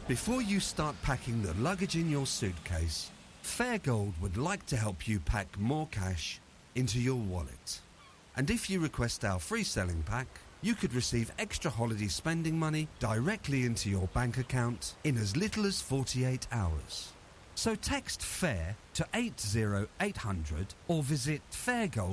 Before you start packing the luggage in your suitcase, Fairgold would like to help you pack more cash into your wallet. And if you request our free selling pack, you could receive extra holiday spending money directly into your bank account in as little as 48 hours. So text FAIR to 80800 or visit fairgold.co.uk.